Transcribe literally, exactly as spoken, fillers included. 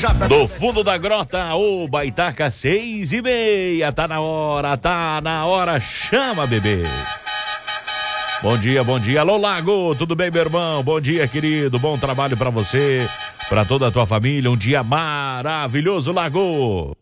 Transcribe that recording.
Do fundo da grota, o Baitaca, seis e meia. Tá na hora, tá na hora. Chama, bebê. Bom dia, bom dia. Alô, Lago, tudo bem, meu irmão? Bom dia, querido. Bom trabalho pra você, pra toda a tua família. Um dia maravilhoso, Lago.